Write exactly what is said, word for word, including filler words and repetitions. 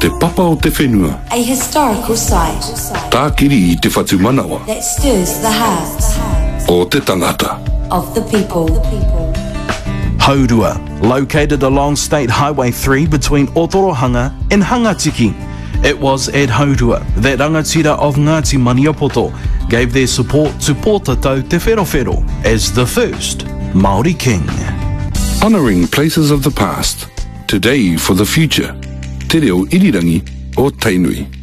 te papa o te whenua. A historical site Tākiri i te whatu manawa. that stirs the hearts O te tangata. of the people. Haurua, located along State Highway three between Otorohanga and Hangatiki. It was at Haurua that rangatira of Ngāti Maniapoto gave their support to Pōtatau Te Wherowhero as the first Māori king. Honouring places of the past, today for the future. Te reo irirangi o Tainui.